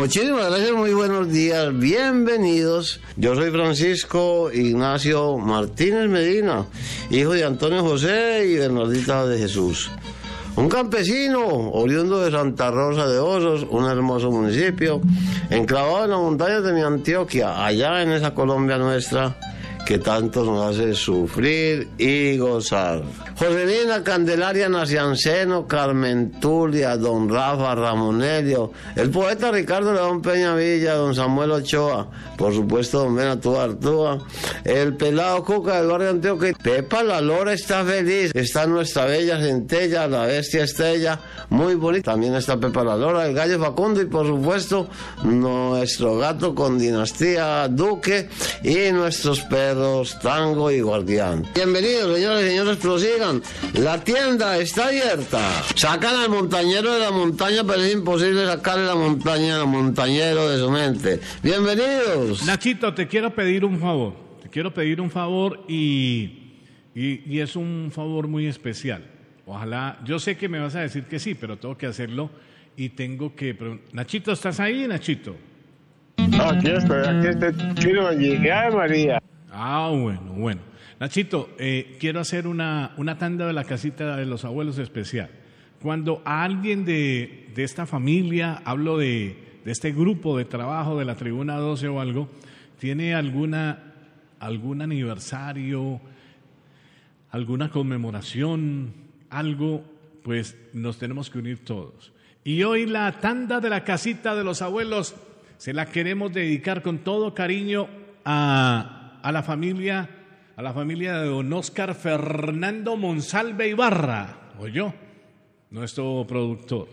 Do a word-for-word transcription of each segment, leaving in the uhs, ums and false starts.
Muchísimas gracias, muy buenos días, bienvenidos. Yo soy Francisco Ignacio Martínez Medina, hijo de Antonio José y Bernardita de Jesús. Un campesino oriundo de Santa Rosa de Osos, un hermoso municipio, enclavado en las montañas de mi Antioquia, allá en esa Colombia nuestra que tanto nos hace sufrir y gozar. Joselina, Candelaria, Nacianceno, Carmen Tulia, don Rafa, Ramonelio, el poeta Ricardo León Peña Villa, don Samuel Ochoa, por supuesto don Benatúa Artúa, el pelado Cuca del barrio Antioquia, Pepa la Lora está feliz, está nuestra bella centella, la bestia Estella, muy bonita, también está Pepa la Lora, el gallo Facundo y por supuesto nuestro gato con dinastía Duque y nuestros perros Tango y Guardián. Bienvenidos, señores y señores, prosigan. La tienda está abierta. Sacan al montañero de la montaña, pero es imposible sacarle la montaña al montañero de su mente. Bienvenidos. Nachito, te quiero pedir un favor. Te quiero pedir un favor y, y, y es un favor muy especial. Ojalá, yo sé que me vas a decir que sí, pero tengo que hacerlo y tengo que... Nachito, ¿estás ahí, Nachito? No, aquí estoy, aquí estoy. Quiero llegar, María. Ah, bueno, bueno. Nachito, eh, quiero hacer una, una tanda de la casita de los abuelos especial. Cuando a alguien de, de esta familia, hablo de, de este grupo de trabajo de la Tribuna doce o algo, tiene alguna, algún aniversario, alguna conmemoración, algo, pues nos tenemos que unir todos. Y hoy la tanda de la casita de los abuelos se la queremos dedicar con todo cariño a... a la familia, a la familia de don Óscar Fernando Monsalve Ibarra, o yo, nuestro productor.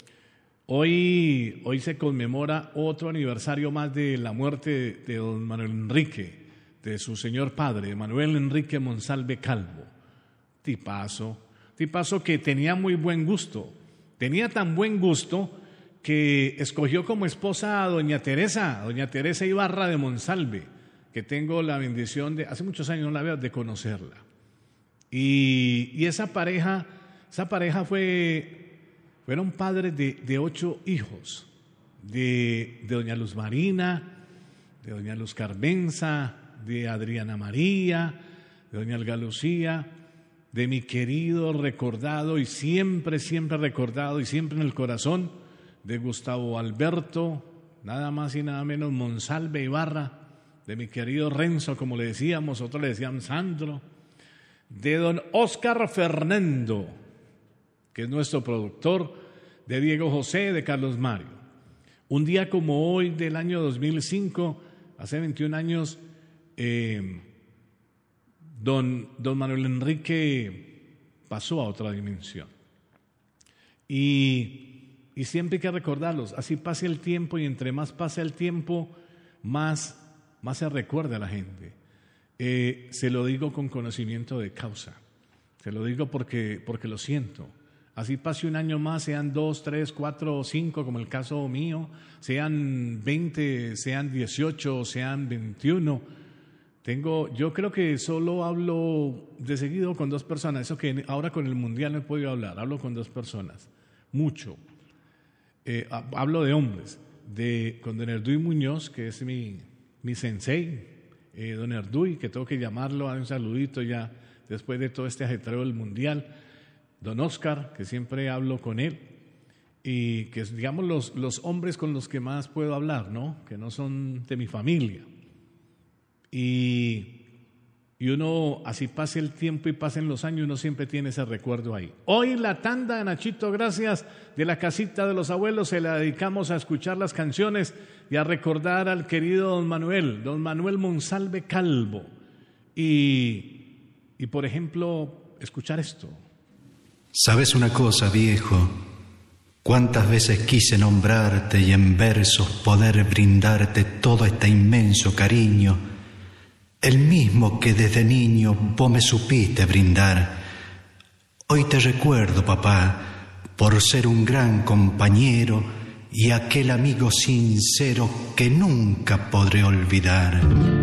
Hoy, hoy se conmemora otro aniversario más de la muerte de don Manuel Enrique, de su señor padre, Manuel Enrique Monsalve Calvo. Tipazo, tipazo que tenía muy buen gusto, tenía tan buen gusto que escogió como esposa a doña Teresa, doña Teresa Ibarra de Monsalve, que tengo la bendición de, hace muchos años no la veo, de conocerla. Y, y esa pareja, esa pareja fue, fueron padres de, de ocho hijos, de, de doña Luz Marina, de doña Luz Carmenza, de Adriana María, de doña Olga Lucía, de mi querido, recordado y siempre, siempre recordado y siempre en el corazón, de Gustavo Alberto, nada más y nada menos Monsalve Ibarra, de mi querido Renzo, como le decíamos, otros le decían Sandro, de don Óscar Fernando, que es nuestro productor, de Diego José, de Carlos Mario. Un día como hoy del año dos mil cinco, hace veintiún años, eh, don, don Manuel Enrique pasó a otra dimensión. Y, y siempre hay que recordarlos, así pase el tiempo y entre más pasa el tiempo, más... más se recuerda a la gente. Eh, se lo digo con conocimiento de causa. Se lo digo porque, porque lo siento. Así pase un año más, sean dos, tres, cuatro o cinco, como el caso mío, sean veinte, sean dieciocho, sean veintiuno. Tengo, yo creo que solo hablo de seguido con dos personas. Eso que ahora con el Mundial no he podido hablar. Hablo con dos personas. Mucho. Eh, hablo de hombres. De, con don Erduy Muñoz, que es mi... mi sensei, eh, don Erduy, que tengo que llamarlo, a un saludito ya después de todo este ajetreo del Mundial, don Óscar, que siempre hablo con él, y que es, digamos, los, los hombres con los que más puedo hablar, ¿no? Que no son de mi familia. Y, y uno, así pase el tiempo y pasen los años, uno siempre tiene ese recuerdo ahí. Hoy la tanda, Nachito, gracias, de la casita de los abuelos, se la dedicamos a escuchar las canciones y a recordar al querido don Manuel, don Manuel Monsalve Calvo. Y, y por ejemplo, escuchar esto. ¿Sabes una cosa, viejo? Cuántas veces quise nombrarte y en versos poder brindarte todo este inmenso cariño, el mismo que desde niño vos me supiste brindar. Hoy te recuerdo, papá, por ser un gran compañero y aquel amigo sincero que nunca podré olvidar.